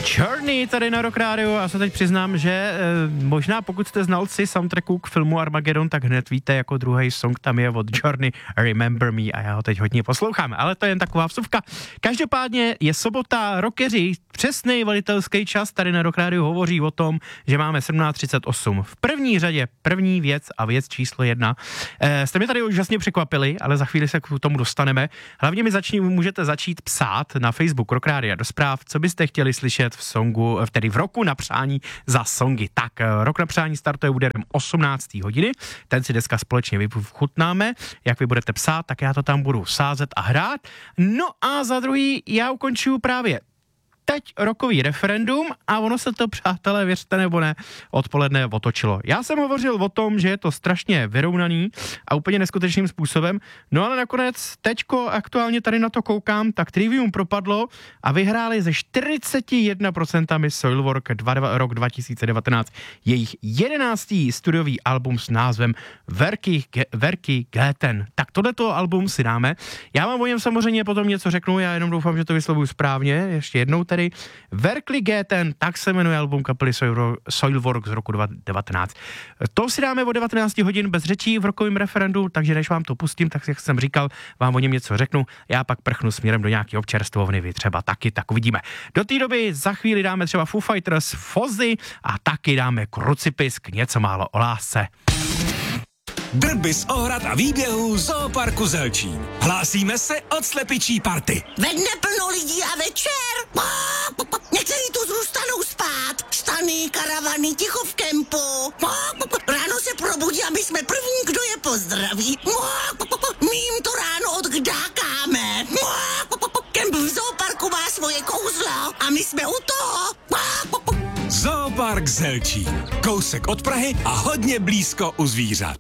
Journey tady na Rock Radio a se teď přiznám, že možná pokud jste znalci soundtracku k filmu Armageddon, tak hned víte, jako druhý song tam je od Journey Remember Me a já ho teď hodně poslouchám, ale to je jen taková vsuvka. Každopádně je sobota, rockeři, přesný velitelský čas tady na Rock Radio hovoří o tom, že máme 17:38. V první řadě první věc a věc číslo 1. Jste mě tady už vlastně překvapili, ale za chvíli se k tomu dostaneme. Hlavně můžete začít psát na Facebook Rock Radio do zpráv, co byste chtěli slyšet v songu, tedy v roku na přání za songy. Tak, rok na přání startuje úderem 18. hodiny, ten si dneska společně vychutnáme, jak vy budete psát, tak já to tam budu sázet a hrát. No a za druhý, já ukončuju právě teď rokový referendum a ono se to, přátelé, věřte nebo ne, odpoledne otočilo. Já jsem hovořil o tom, že je to strašně vyrovnaný a úplně neskutečným způsobem, no ale nakonec teďko aktuálně tady na to koukám, tak Trivium propadlo a vyhráli ze 41% Soilwork rok 2019 jejich 11. studiový album s názvem Verky Géten. Tak tohleto album si dáme. Já vám o něm samozřejmě potom něco řeknu, já jenom doufám, že to vyslovuju správně, ještě jednou tedy. Verky Géten, tak se jmenuje album kapely Soilwork z roku 2019. To si dáme o 19 hodin bez řečí v rokovém referendu, takže než vám to pustím, tak jak jsem říkal, vám o něm něco řeknu, já pak prchnu směrem do nějaký občerstvovny, vy třeba taky, tak uvidíme. Do té doby za chvíli dáme třeba Foo Fighters, Fozzy a taky dáme Krucipisk, něco málo o lásce. Drby z ohrad a výběhů Zooparku Zelčín. Hlásíme se od slepičí party. Ve dne plno lidí a večer. Někteří tu zůstanou spát. Stany, karavany, ticho v kempu. Ráno se probudí a my jsme první, kdo je pozdraví. My jim to ráno odkdákáme. Kemp v Zooparku má svoje kouzlo a my jsme u toho. Zoopark Zelčín. Kousek od Prahy a hodně blízko u zvířat.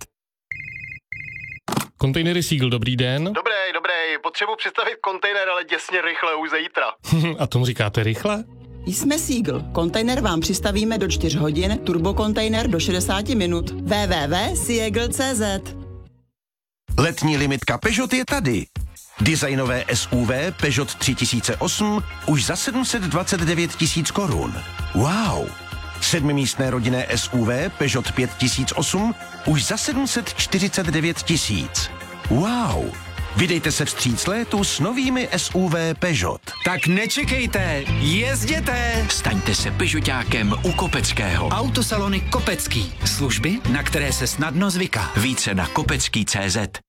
Kontejnery Seagull, dobrý den. Dobrý, potřebuji představit kontejner, ale děsně rychle, už zítra. A tomu říkáte rychle? Jsme Seagull. Kontejner vám přistavíme do 4 hodin, turbokontejner do 60 minut. www.seagull.cz. Letní limitka Peugeot je tady. Designové SUV Peugeot 3008 už za 729 000 korun. Wow! 7místné rodinné SUV Peugeot 5008 už za 749 000. Wow! Vydejte se vstříc létu s novými SUV Peugeot. Tak nečekejte, jezděte! Staňte se Peugeotákem u Kopeckého. Autosalony Kopecký. Služby, na které se snadno zvyká. Více na kopecký.cz.